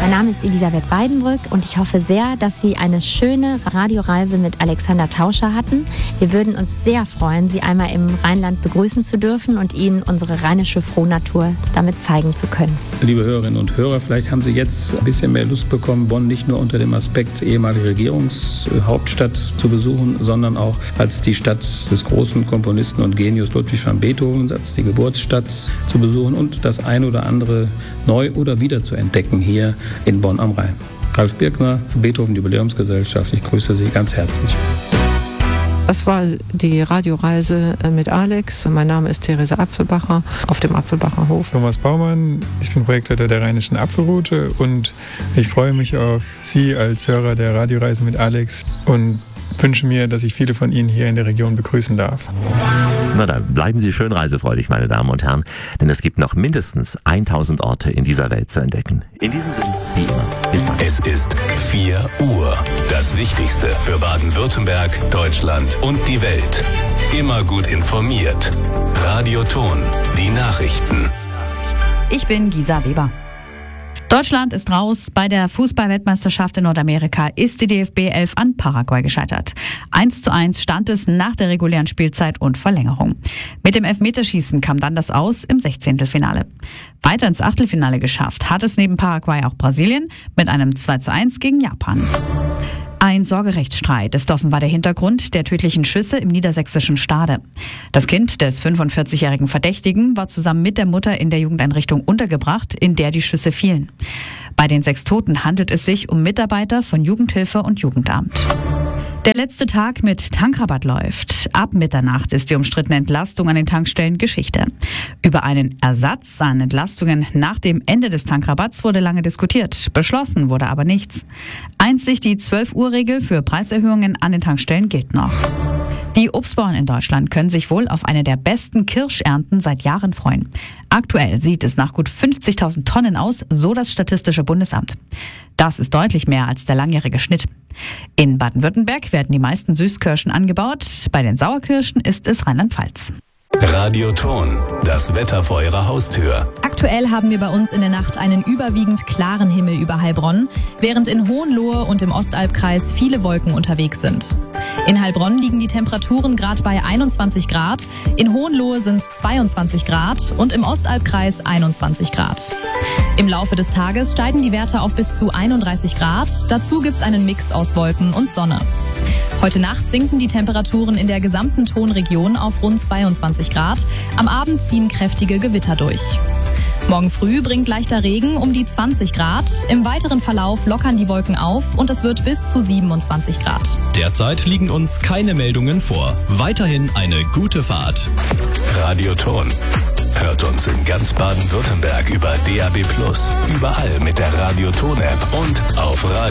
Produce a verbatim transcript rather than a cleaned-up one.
Mein Name ist Elisabeth Weidenbrück und ich hoffe sehr, dass Sie eine schöne Radioreise mit Alexander Tauscher hatten. Wir würden uns sehr freuen, Sie einmal im Rheinland begrüßen zu dürfen und Ihnen unsere rheinische Frohnatur damit zeigen zu können. Liebe Hörerinnen und Hörer, vielleicht haben Sie jetzt ein bisschen mehr Lust bekommen, Bonn nicht nur unter dem Aspekt ehemalige Regierungshauptstadt zu besuchen, sondern auch als die Stadt des großen Komponisten und Genius Ludwig van Beethoven, als die Geburtsstadt zu besuchen und das ein oder andere neu oder wieder zu entdecken hier in Bonn am Rhein. Ralf Birkner, Beethoven Jubiläumsgesellschaft, ich grüße Sie ganz herzlich. Das war die Radioreise mit Alex. Mein Name ist Theresa Apfelbacher auf dem Apfelbacher Hof. Thomas Baumann, ich bin Projektleiter der Rheinischen Apfelroute und ich freue mich auf Sie als Hörer der Radioreise mit Alex und wünsche mir, dass ich viele von Ihnen hier in der Region begrüßen darf. Na dann, bleiben Sie schön reisefreudig, meine Damen und Herren, denn es gibt noch mindestens tausend Orte in dieser Welt zu entdecken. In diesem Sinne, wie immer, bis bald. Es ist vier Uhr. Das Wichtigste für Baden-Württemberg, Deutschland und die Welt. Immer gut informiert. Radio Ton, die Nachrichten. Ich bin Gisa Weber. Deutschland ist raus. Bei der Fußball-Weltmeisterschaft in Nordamerika ist die D F B elf an Paraguay gescheitert. eins zu eins stand es nach der regulären Spielzeit und Verlängerung. Mit dem Elfmeterschießen kam dann das Aus im Sechzehntelfinale. Weiter ins Achtelfinale geschafft hat es neben Paraguay auch Brasilien mit einem zwei zu eins gegen Japan. Ein Sorgerechtsstreit ist offenbar der Hintergrund der tödlichen Schüsse im niedersächsischen Stade. Das Kind des fünfundvierzigjährigen Verdächtigen war zusammen mit der Mutter in der Jugendeinrichtung untergebracht, in der die Schüsse fielen. Bei den sechs Toten handelt es sich um Mitarbeiter von Jugendhilfe und Jugendamt. Der letzte Tag mit Tankrabatt läuft. Ab Mitternacht ist die umstrittene Entlastung an den Tankstellen Geschichte. Über einen Ersatz an Entlastungen nach dem Ende des Tankrabatts wurde lange diskutiert. Beschlossen wurde aber nichts. Einzig die zwölf-Uhr-Regel für Preiserhöhungen an den Tankstellen gilt noch. Die Obstbauern in Deutschland können sich wohl auf eine der besten Kirschernten seit Jahren freuen. Aktuell sieht es nach gut fünfzigtausend Tonnen aus, so das Statistische Bundesamt. Das ist deutlich mehr als der langjährige Schnitt. In Baden-Württemberg werden die meisten Süßkirschen angebaut. Bei den Sauerkirschen ist es Rheinland-Pfalz. Radio Ton, das Wetter vor Ihrer Haustür. Aktuell haben wir bei uns in der Nacht einen überwiegend klaren Himmel über Heilbronn, während in Hohenlohe und im Ostalbkreis viele Wolken unterwegs sind. In Heilbronn liegen die Temperaturen gerade bei einundzwanzig Grad, in Hohenlohe sind es zweiundzwanzig Grad und im Ostalbkreis einundzwanzig Grad. Im Laufe des Tages steigen die Werte auf bis zu einunddreißig Grad, dazu gibt es einen Mix aus Wolken und Sonne. Heute Nacht sinken die Temperaturen in der gesamten Tonregion auf rund zweiundzwanzig Grad. Am Abend ziehen kräftige Gewitter durch. Morgen früh bringt leichter Regen um die zwanzig Grad. Im weiteren Verlauf lockern die Wolken auf und es wird bis zu siebenundzwanzig Grad. Derzeit liegen uns keine Meldungen vor. Weiterhin eine gute Fahrt. Radio Ton. Hört uns in ganz Baden-Württemberg über D A B plus, überall mit der Radio Ton App und auf Radio